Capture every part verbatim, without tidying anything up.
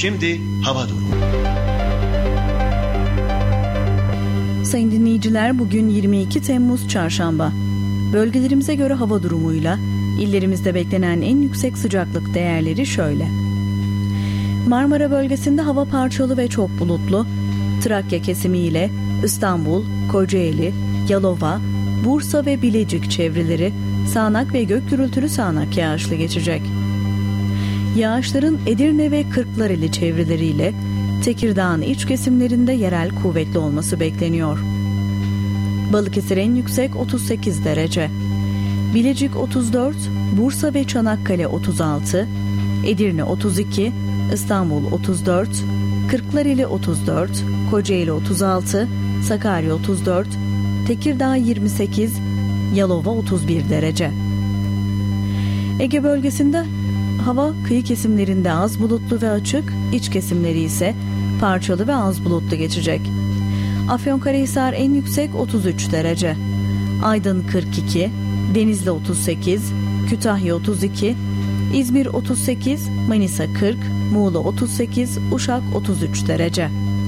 Şimdi hava durumu. Sayın dinleyiciler, bugün yirmi iki Temmuz Çarşamba. Bölgelerimize göre hava durumuyla illerimizde beklenen en yüksek sıcaklık değerleri şöyle. Marmara bölgesinde hava parçalı ve çok bulutlu. Trakya kesimi ile İstanbul, Kocaeli, Yalova, Bursa ve Bilecik çevreleri sağanak ve gök gürültülü sağanak yağışlı geçecek. Yağışların Edirne ve Kırklareli çevreleriyle Tekirdağ'ın iç kesimlerinde yerel kuvvetli olması bekleniyor. Balıkesir en yüksek otuz sekiz derece. Bilecik otuz dört, Bursa ve Çanakkale otuz altı, Edirne otuz iki, İstanbul otuz dört, Kırklareli otuz dört, Kocaeli otuz altı, Sakarya otuz dört, Tekirdağ yirmi sekiz, Yalova otuz bir derece. Ege bölgesinde hava kıyı kesimlerinde az bulutlu ve açık, iç kesimleri ise parçalı ve az bulutlu geçecek. Afyonkarahisar en yüksek otuz üç derece. Aydın kırk iki, Denizli otuz sekiz, Kütahya otuz iki, İzmir otuz sekiz, Manisa kırk, Muğla otuz sekiz, Uşak otuz üç derece.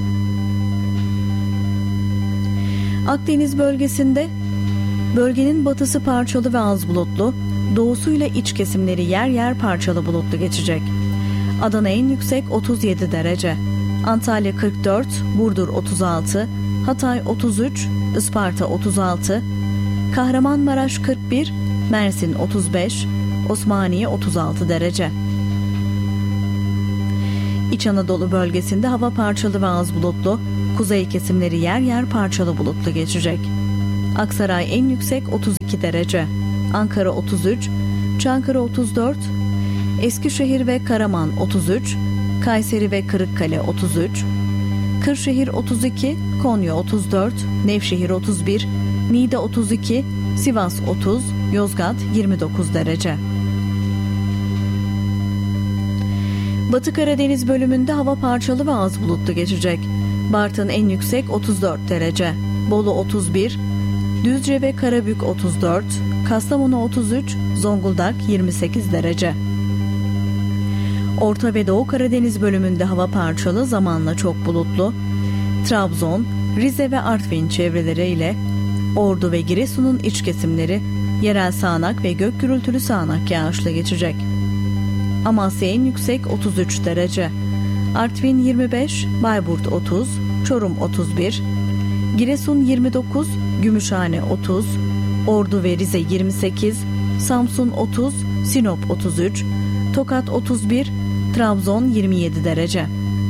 Akdeniz bölgesinde bölgenin batısı parçalı ve az bulutlu, doğusuyla iç kesimleri yer yer parçalı bulutlu geçecek. Adana en yüksek otuz yedi derece. Antalya kırk dört, Burdur otuz altı, Hatay otuz üç, Isparta otuz altı, Kahramanmaraş kırk bir, Mersin otuz beş, Osmaniye otuz altı derece. İç Anadolu bölgesinde hava parçalı ve az bulutlu, kuzey kesimleri yer yer parçalı bulutlu geçecek. Aksaray en yüksek otuz iki derece. Ankara otuz üç, Çankırı otuz dört, Eskişehir ve Karaman otuz üç, Kayseri ve Kırıkkale otuz üç, Kırşehir otuz iki, Konya otuz dört, Nevşehir otuz bir, Niğde otuz iki, Sivas otuz, Yozgat yirmi dokuz derece. Batı Karadeniz bölümünde hava parçalı ve az bulutlu geçecek. Bartın en yüksek otuz dört derece. Bolu otuz bir, Düzce ve Karabük otuz dört, Kastamonu otuz üç, Zonguldak yirmi sekiz derece. Orta ve Doğu Karadeniz bölümünde hava parçalı, zamanla çok bulutlu. Trabzon, Rize ve Artvin çevreleriyle Ordu ve Giresun'un iç kesimleri yerel sağanak ve gök gürültülü sağanak yağışlı geçecek. Amasya en yüksek otuz üç derece. Artvin yirmi beş, Bayburt otuz, Çorum otuz bir, Giresun yirmi dokuz, Gümüşhane otuz, Ordu ve Rize yirmi sekiz, Samsun otuz, Sinop otuz üç, Tokat otuz bir, Trabzon yirmi yedi derece.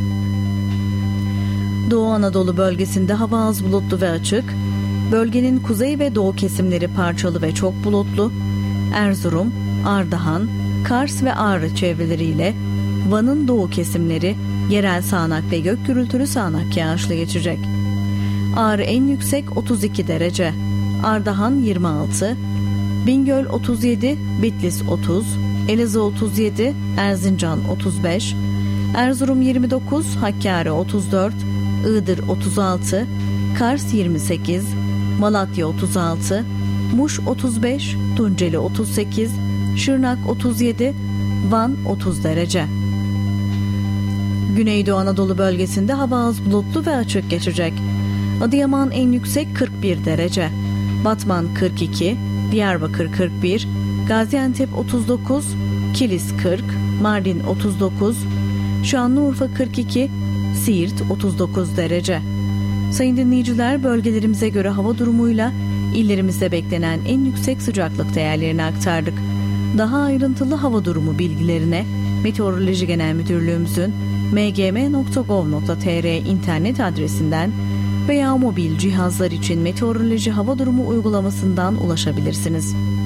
Doğu Anadolu bölgesinde hava az bulutlu ve açık. Bölgenin kuzey ve doğu kesimleri parçalı ve çok bulutlu. Erzurum, Ardahan, Kars ve Ağrı çevreleriyle Van'ın doğu kesimleri yerel sağanak ve gök gürültülü sağanak yağışlı geçecek. Ağrı en yüksek otuz iki derece. Ardahan yirmi altı, Bingöl otuz yedi, Bitlis otuz, Elazığ otuz yedi, Erzincan otuz beş, Erzurum yirmi dokuz, Hakkari otuz dört, Iğdır otuz altı, Kars yirmi sekiz, Malatya otuz altı, Muş otuz beş, Tunceli otuz sekiz, Şırnak otuz yedi, Van otuz derece. Güneydoğu Anadolu bölgesinde hava az bulutlu ve açık geçecek. Adıyaman en yüksek kırk bir derece. Batman kırk iki, Diyarbakır kırk bir, Gaziantep otuz dokuz, Kilis kırk, Mardin otuz dokuz, Şanlıurfa kırk iki, Siirt otuz dokuz derece. Sayın dinleyiciler, bölgelerimize göre hava durumuyla illerimizde beklenen en yüksek sıcaklık değerlerini aktardık. Daha ayrıntılı hava durumu bilgilerine Meteoroloji Genel Müdürlüğümüzün m g m nokta gov nokta t r internet adresinden veya mobil cihazlar için meteoroloji hava durumu uygulamasından ulaşabilirsiniz.